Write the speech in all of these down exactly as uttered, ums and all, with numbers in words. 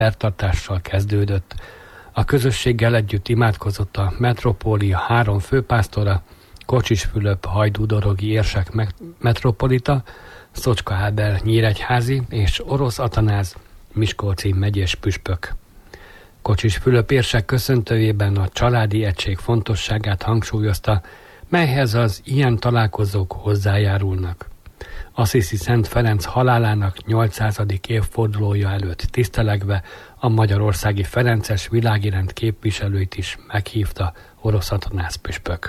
szertartással kezdődött. A közösséggel együtt imádkozott a metropólia három főpásztora, Kocsis Fülöp hajdúdorogi érsek metropolita, Szocska Ábel nyíregyházi és Orosz Atanáz miskolci megyés püspök. Kocsis Fülöp érsek köszöntőjében a családi egység fontosságát hangsúlyozta, melyhez az ilyen találkozók hozzájárulnak. Assisi Szent Ferenc halálának nyolcszázadik évfordulója előtt tisztelegve a magyarországi ferences világirend képviselőit is meghívta Orosz Atanáz püspök.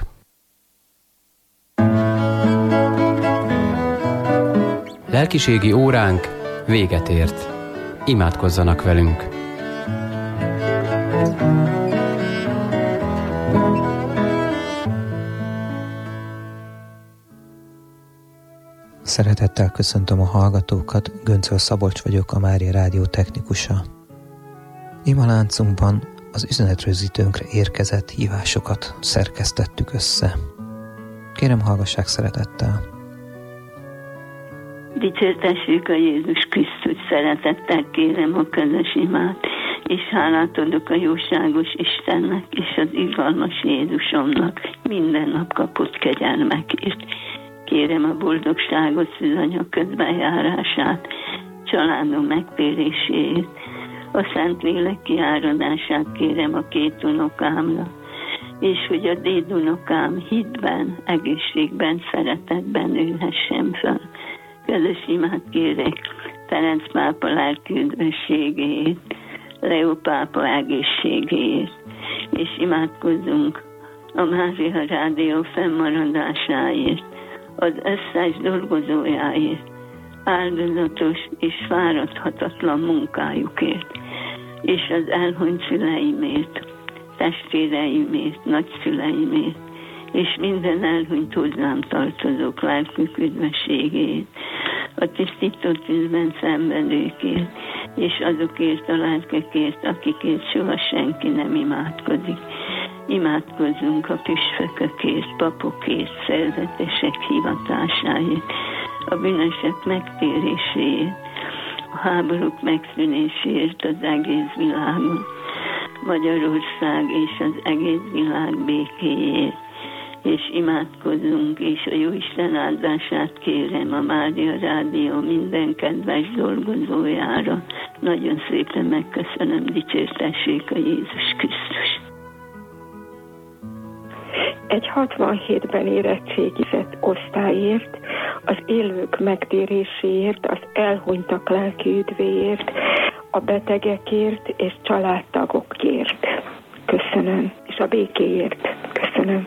Lelkiségi óránk véget ért. Imádkozzanak velünk! Szeretettel köszöntöm a hallgatókat, Göncöl Szabolcs vagyok, a Mária Rádió technikusa. Imaláncunkban az üzenetrögzítőnkre érkezett hívásokat szerkesztettük össze. Kérem, hallgassák szeretettel. Dicsértessük a Jézus Krisztus, szeretettel kérem a közös imát, és hálát adok a jóságos Istennek és az irgalmas Jézusomnak minden nap kapott kegyelmekért. Kérem a boldogságot szülanya közbenjárását, családom megtérését, a Szentlélek kiáradását kérem a két unokámra, és hogy a dédunokám hitben, egészségben, szeretetben nőhessen fel. Közös imát kérek Ferenc pápa lelki üdvösségét, Leó pápa egészségét, és imádkozzunk a Mária Rádió fennmaradásáért, az összes dolgozójáért, áldozatos és fáradhatatlan munkájukért, és az elhunyt szüleimért, testvéreimért, nagyszüleimért, és minden elhunyt hozzám tartozók lelkük üdvösségét, a tisztító tűzben szenvedőkért, és azokért a lelkekért, akikért soha senki nem imádkozik. Imádkozzunk a püspökökért, papokért, szerzetesek hivatásáért, a bűnösök megtéréséért, a háborúk megszűnéséért az egész világon, Magyarország és az egész világ békéjét, és imádkozzunk, és a Jóisten áldását kérem a Mária Rádió minden kedves dolgozójára. Nagyon szépen megköszönöm, dicsértessék a Jézus Krisztus. Egy hatvanhétben érettségizett osztályért, az élők megtéréséért, az elhunytak lelki üdvéért, a betegekért és családtagokért. Köszönöm. És a békéért. Köszönöm.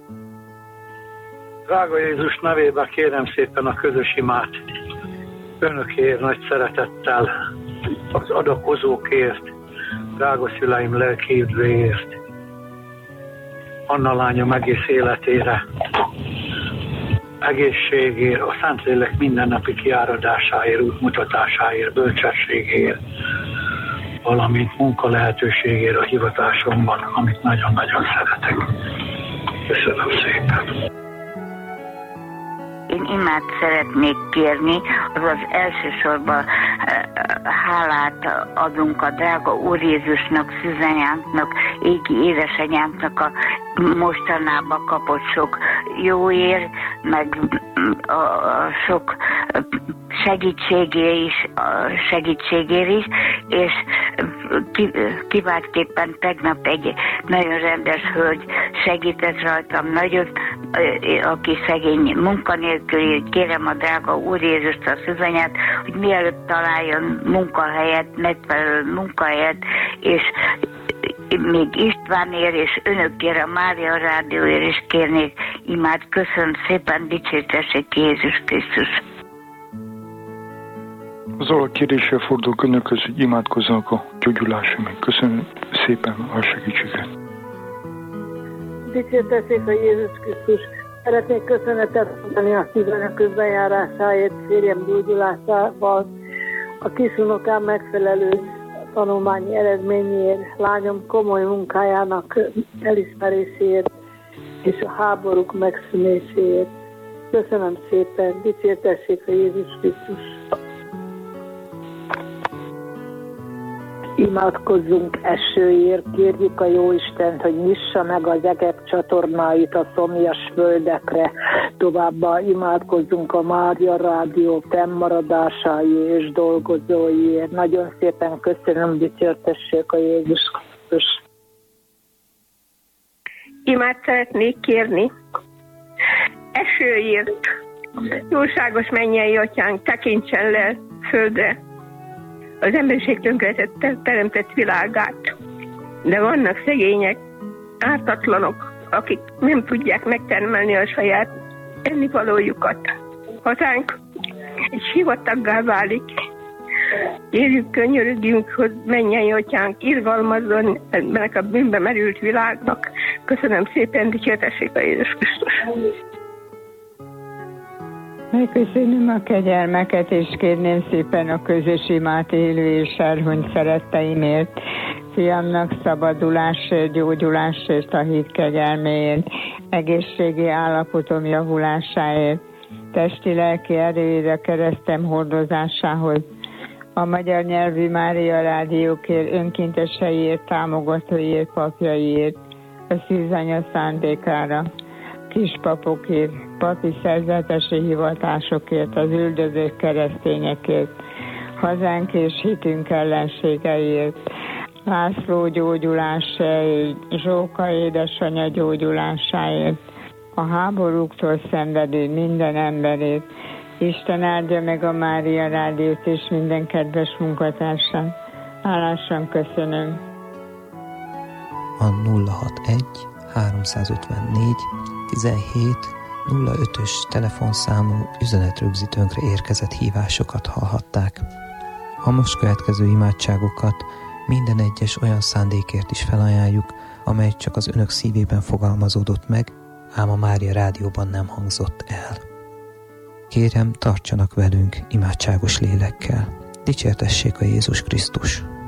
Drága Jézus nevében kérem szépen a közös imát önökért nagy szeretettel, az adakozókért, drága szüleim lelki üdvéért, Anna lányom egész életére, egészségért, a Szentlélek mindennapi kiáradásáért, útmutatásáért, bölcsességért, valamint munka lehetőségért a hivatásomban, amit nagyon-nagyon szeretek. Köszönöm szépen! Én imát szeretnék kérni, azaz elsősorban hálát adunk a drága Úr Jézusnak, szűzanyánknak, égi édesanyánknak a mostanában kapott sok jóért, meg a sok segítségért is, segítségért is, és kiváltképpen tegnap egy nagyon rendes hölgy segített rajtam nagyon, aki szegény munkanélküli, kérem a drága Úr Jézust, a szűzanyát, hogy mielőtt találjon munkahelyet, megfelelő munkahelyet, és még Istvánért és önökért, a Mária Rádióért is kérnék imát. Köszönöm szépen, dicsértessék Jézus Krisztus. Azzal a kéréssel fordulok önökhöz, hogy imádkozzanak a gyógyulásomért. Köszönöm szépen a segítséget. Dicsértessék a Jézus Krisztus. Szeretnék köszönetet mondani a szívőnek közbenjárásáért, férjem gyógyulásával, a kisunokám megfelelő tanulmányi eredményéért, lányom komoly munkájának elismeréséért és a háborúk megszűnéséért. Köszönöm szépen, dicsértessék a Jézus Krisztus. Imádkozzunk esőért, kérjük a Jóistent, hogy nyissa meg az egek csatornáit a szomjas földekre. Továbbá imádkozzunk a Mária Rádió fennmaradásai és dolgozóiért. Nagyon szépen köszönöm, dicsértessék a Jézus Krisztus. Imád szeretnék kérni esőért. Jóságos mennyei atyánk, tekintsen le földre az emberiség tönkretett teremtett világát. De vannak szegények, ártatlanok, akik nem tudják megtermelni a saját ennivalójukat. Hazánk egy sivataggá válik. Kérjük, könyörögjünk, hogy mennyei atyánk irgalmazzon ennek a bűnbe merült világnak. Köszönöm szépen, dicsértessék a Jézus Krisztus. Megköszönöm a kegyelmeket, és kérném szépen a közös imát élő és elhunyt szeretteimért, fiamnak szabadulásért, gyógyulásért, a hit kegyelméért, egészségi állapotom javulásáért, testi-lelki erőjére, keresztem hordozásához, a magyar nyelvű Mária Rádiókért, önkénteseiért, támogatóiért, papjaiért, a szűzanya szándékára, kispapokért, papi szerzetesi hivatásokért, az üldözők keresztényekért, hazánk és hitünk ellenségeiért, László gyógyulásáért, Zsóka édesanyja gyógyulásáért, a háborúktól szenvedő minden emberért. Isten áldja meg a Mária Rádiót és minden kedves munkatársam. Hálásan köszönöm. A nulla hatvanegy háromszázötvennégy tizenhét nulla ötös telefonszámú üzenetrögzítőnkre érkezett hívásokat hallhatták. A most következő imádságokat minden egyes olyan szándékért is felajánljuk, amely csak az önök szívében fogalmazódott meg, ám a Mária Rádióban nem hangzott el. Kérem, tartsanak velünk imádságos lélekkel. Dicsértessék a Jézus Krisztus!